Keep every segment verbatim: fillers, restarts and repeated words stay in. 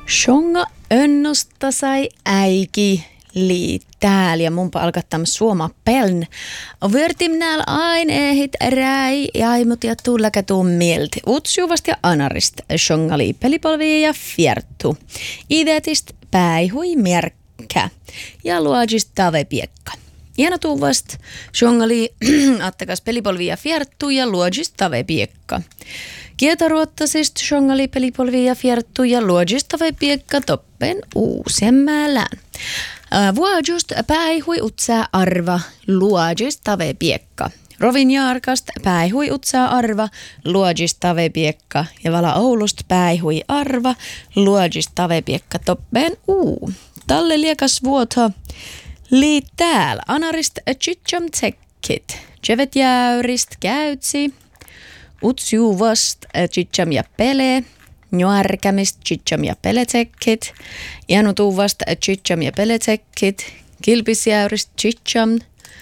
Shonga önnosta sai äiki lii täällä ja mun palkattam suoma peln. Vörtim nääl ain ehit räi jaimut ja tullakatuun mielti. Utsjuvast ja anarist shonga lii pelipolvi ja fjertu. Idetist päihui merkkä ja luojist tave piekka. Iena tuuvast shonga lii attakas pelipolvi ja fjertu ja luojist tave piekka. Kietaruottasist shongali pelipolvi ja fjertu ja luojistave piekka toppen uusimmälään. Vuojust päihui utsaa arva luojistave piekka. Rovin jaarkast päihui utsaa arva luojistave piekka ja vala Oulust päihui arva luojistave piekka toppen uu. Talle liekas vuotha lii tääl anarist chicham tsekkit. Jevet jäyrist käytsi. Utsjuvast chicham ja pele, nuarkamist chicham ja peletsekkit, ianutuvast chicham ja peletsekkit, kilpisjäyrist chicham,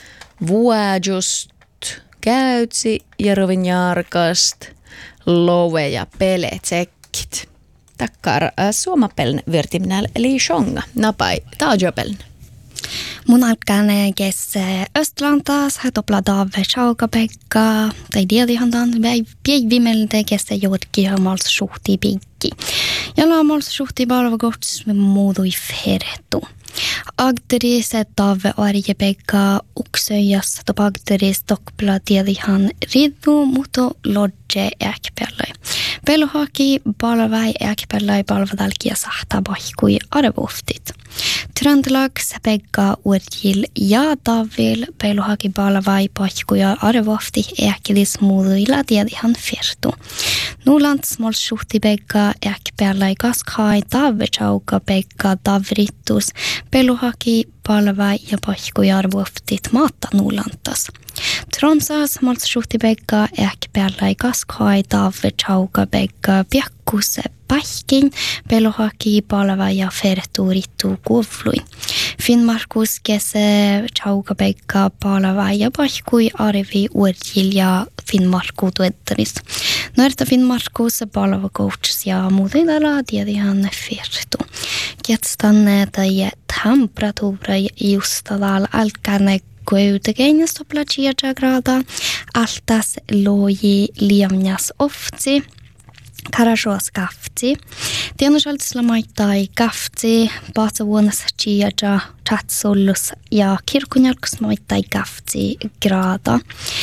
vuajust käytsi ja rovinjarkast love ja peletsekkit. Takkar suomapeln vörtimnäl eli shonga, napai taajopeln. Mun alkan kes Östlantas här toppla dave Chauka-Pekka tai dielihandan päivimelde kes jotki hamals suhti pikki. Ja laamals suhti palvagots muudui fertu. Agteris dave Arje-Pekka uksöjas top agteris toppla dielihan riddu muto lodge äkpellai. Pelohaki palvai äkpellai palvadalkia sahta paikui arvoftit. Tröndelags Pekka urjil ja tavil pelohaki palvai paikkuja arvofti äkilis muuduilla dielihan fertu. Nulands mol suhti Pekka äkpellai kaskai tave Chauka-Pekka tavrittus pelohaki palvai ja paikkuja arvoftit maatta nulantas. Tromsas mol suhti Pekka äkpellai kaskai tave Chauka-Pekka piakkus pähkin pelohaki palva ja fertuurittu kuvlui. Finnmarkus kese Chauka-Pekka palva ja paikui arvi urjil ja Finnmarku tuettaris. Noerta Finnmarkus palva coaches ja muudilla diedihan fertu. Ketstan tai temperatura just alal alkane kuitenkin stopla tjärta grada. Altas loji liamjas ofti. Karashoas kafti. Tienosaltisla maittai kafti, paatsa vuonnassa tjärta tatsullus ja kirkunjalkus maittai kafti grada.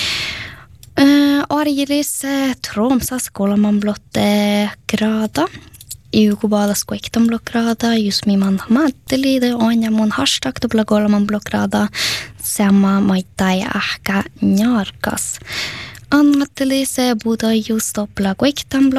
Arjelis Tromsas kolmanblotte grada. Iukubalas kuektan blokgrada, just mi man matteli det on ja mun hashtag tupla kolman blokgrada sama maittai ahka njarkas. Annatteli se budai just tupla kuektan